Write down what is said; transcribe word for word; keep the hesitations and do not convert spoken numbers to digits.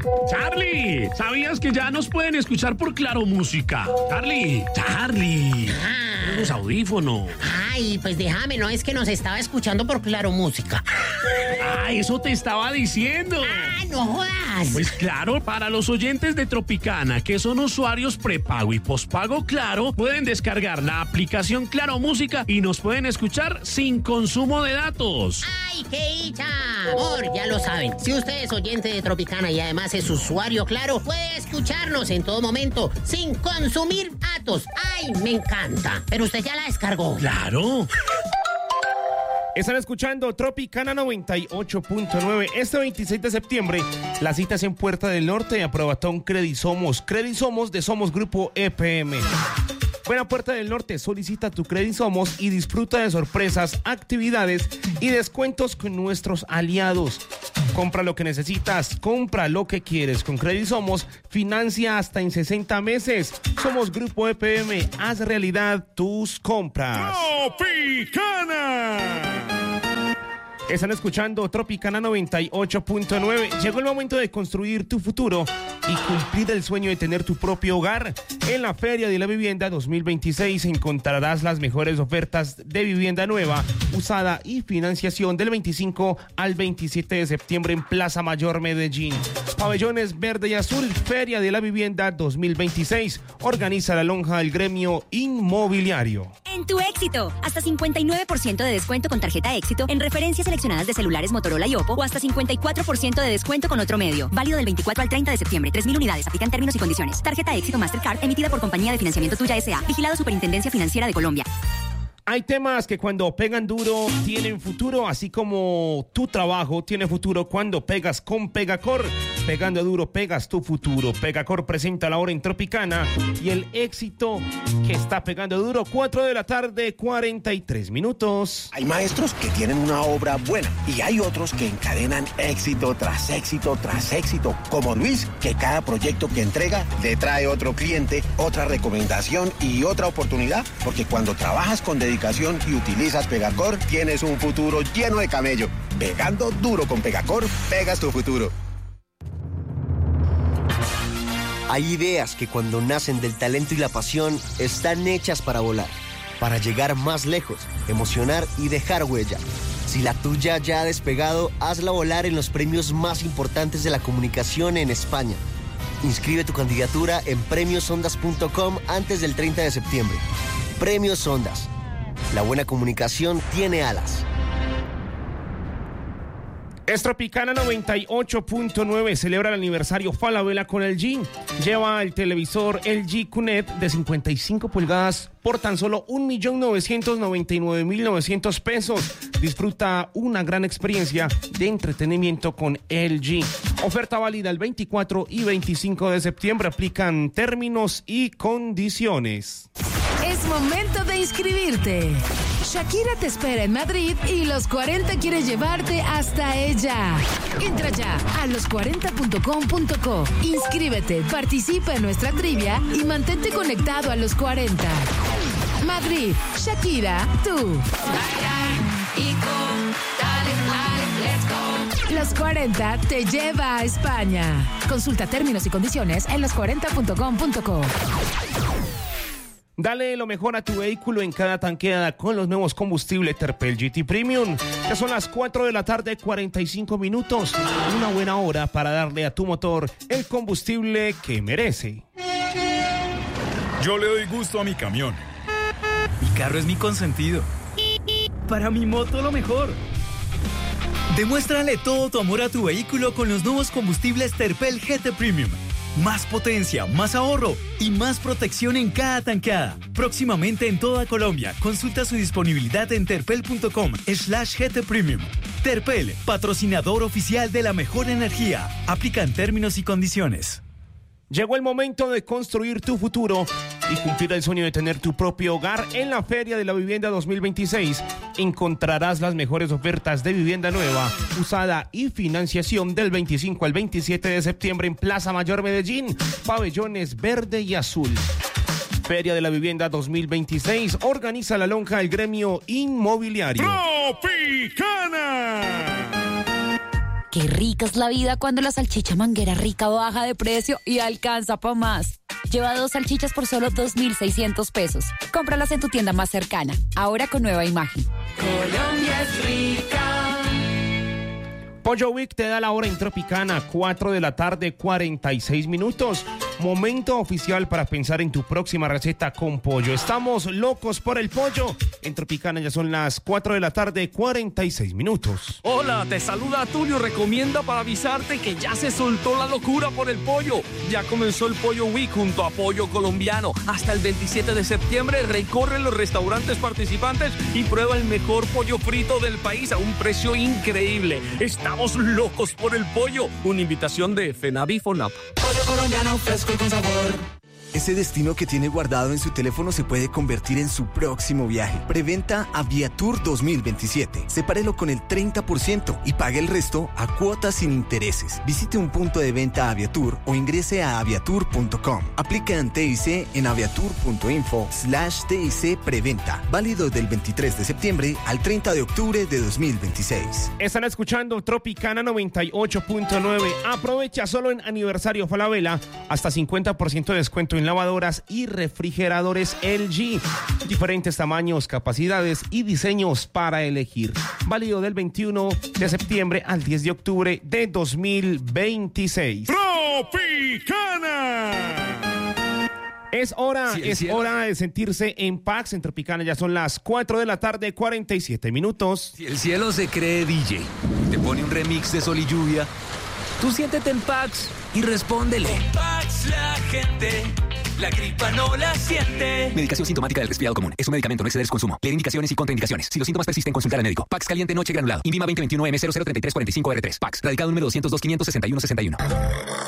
Charlie, ¿sabías que ya nos pueden escuchar por Claro Música? Charlie, Charlie, Ah. los audífonos. Ay, pues déjame, no es que nos estaba escuchando por Claro Música. Ah, eso te estaba diciendo. ¡Ah, no jodas! Pues claro, para los oyentes de Tropicana, que son usuarios prepago y pospago Claro, pueden descargar la aplicación Claro Música y nos pueden escuchar sin consumo de datos. ¡Ay, qué dicha! Amor, ya lo saben, si usted es oyente de Tropicana y además es usuario Claro, puede escucharnos en todo momento sin consumir datos. ¡Ay, me encanta! Pero usted ya la descargó. Claro. Están escuchando Tropicana noventa y ocho punto nueve. Este veintiséis de septiembre, la cita es en Puerta del Norte, Aprobatón Credisomos. Credisomos de Somos Grupo E P M. Ven a Puerta del Norte, solicita tu Credisomos y disfruta de sorpresas, actividades y descuentos con nuestros aliados. Compra lo que necesitas, compra lo que quieres. Con Credisomos, financia hasta en sesenta meses. Somos Grupo E P M, haz realidad tus compras. Tropicana. Están escuchando Tropicana noventa y ocho punto nueve. Llegó el momento de construir tu futuro y cumplir el sueño de tener tu propio hogar. En la Feria de la Vivienda dos mil veintiséis encontrarás las mejores ofertas de vivienda nueva, usada y financiación del veinticinco al veintisiete de septiembre en Plaza Mayor, Medellín. Pabellones verde y azul, Feria de la Vivienda dos mil veintiséis. Organiza la lonja del gremio inmobiliario. En tu Éxito, hasta cincuenta y nueve por ciento de descuento con tarjeta Éxito en referencias seleccionadas de celulares Motorola y Oppo o hasta cincuenta y cuatro por ciento de descuento con otro medio. Válido del veinticuatro al treinta de septiembre. tres mil unidades. Aplican términos y condiciones. Tarjeta Éxito Mastercard emitida por Compañía de Financiamiento Tuya S A. Vigilado Superintendencia Financiera de Colombia. Hay temas que cuando pegan duro tienen futuro, así como tu trabajo tiene futuro cuando pegas con Pegacor. Pegando duro, pegas tu futuro. Pegacor presenta la hora en Tropicana y el éxito que está pegando duro. cuatro de la tarde, cuarenta y tres minutos. Hay maestros que tienen una obra buena y hay otros que encadenan éxito tras éxito tras éxito, como Luis, que cada proyecto que entrega le trae otro cliente, otra recomendación y otra oportunidad, porque cuando trabajas con dedicación y utilizas Pegacor, tienes un futuro lleno de camello. Pegando duro con Pegacor, pegas tu futuro. Hay ideas que cuando nacen del talento y la pasión están hechas para volar, para llegar más lejos, emocionar y dejar huella. Si la tuya ya ha despegado, hazla volar en los premios más importantes de la comunicación en España. Inscribe tu candidatura en premios ondas punto com antes del treinta de septiembre. Premios Ondas. La buena comunicación tiene alas. Es Tropicana noventa y ocho punto nueve. Celebra el aniversario Falabella con L G. Lleva el televisor L G Q N E T de cincuenta y cinco pulgadas por tan solo un millón novecientos noventa y nueve mil novecientos pesos. Disfruta una gran experiencia de entretenimiento con L G. Oferta válida el veinticuatro y veinticinco de septiembre. Aplican términos y condiciones. Es momento de inscribirte. Shakira te espera en Madrid y Los cuarenta quiere llevarte hasta ella. Entra ya a los cuarenta punto com punto co. Inscríbete, participa en nuestra trivia y mantente conectado a Los cuarenta. Madrid, Shakira, tú. Los cuarenta te lleva a España. Consulta términos y condiciones en los cuarenta punto com punto co. Dale lo mejor a tu vehículo en cada tanqueada con los nuevos combustibles Terpel G T Premium. Ya son las cuatro de la tarde, cuarenta y cinco minutos. Una buena hora para darle a tu motor el combustible que merece. Yo le doy gusto a mi camión. Mi carro es mi consentido. Para mi moto lo mejor. Demuéstrale todo tu amor a tu vehículo con los nuevos combustibles Terpel G T Premium. Más potencia, más ahorro y más protección en cada tanqueada. Próximamente en toda Colombia. Consulta su disponibilidad en terpel punto com slash G T Premium. Terpel, patrocinador oficial de la mejor energía. Aplican términos y condiciones. Llegó el momento de construir tu futuro y cumplir el sueño de tener tu propio hogar. En la Feria de la Vivienda dos mil veintiséis encontrarás las mejores ofertas de vivienda nueva, usada y financiación del veinticinco al veintisiete de septiembre en Plaza Mayor, Medellín. Pabellones verde y azul. Feria de la Vivienda dos mil veintiséis. Organiza la lonja del gremio inmobiliario. Tropicana. Qué rica es la vida cuando la salchicha Manguera Rica baja de precio y alcanza pa' más. Lleva dos salchichas por solo dos mil seiscientos pesos. Cómpralas en tu tienda más cercana, ahora con nueva imagen. Colombia es rica. Pollo Week te da la hora en Tropicana, cuatro de la tarde, cuarenta y seis minutos. Momento oficial para pensar en tu próxima receta con pollo. Estamos locos por el pollo. En Tropicana ya son las cuatro de la tarde, cuarenta y seis minutos. Hola, te saluda Tulio Recomienda para avisarte que ya se soltó la locura por el pollo. Ya comenzó el Pollo Week junto a Pollo Colombiano. Hasta el veintisiete de septiembre recorre los restaurantes participantes y prueba el mejor pollo frito del país a un precio increíble. Estamos locos por el pollo. Una invitación de FENAVI FONAP. Pollo colombiano fresco y con sabor. Ese destino que tiene guardado en su teléfono se puede convertir en su próximo viaje. Preventa Aviatur dos mil veintisiete. Sepárelo con el treinta por ciento y pague el resto a cuotas sin intereses. Visite un punto de venta Aviatur o ingrese a aviatur punto com. Aplica en T I C en aviatur.info slash TIC preventa. Válido del veintitrés de septiembre al treinta de octubre de dos mil veintiséis. Están escuchando Tropicana noventa y ocho punto nueve. Aprovecha solo en aniversario Falabella hasta cincuenta por ciento de descuento en lavadoras y refrigeradores L G. Diferentes tamaños, capacidades y diseños para elegir. Válido del veintiuno de septiembre al diez de octubre de dos mil veintiséis. Tropicana. Es hora, Sí, es cielo. hora de sentirse en paz. En Tropicana ya son las cuatro de la tarde, cuarenta y siete minutos. Si el cielo se cree D J, te pone un remix de Sol y Lluvia, tú siéntete en Pax y respóndele. Pax la gente, la gripa no la siente. Medicación sintomática del resfriado común. Es un medicamento, no exceder su consumo. Leer indicaciones y contraindicaciones. Si los síntomas persisten, consultar al médico. Pax caliente noche granulado. Invima veinte veintiuno M cero cero treinta y tres cuarenta y cinco R tres. Pax. Radicado número doscientos dos, quinientos sesenta y uno sesenta y uno.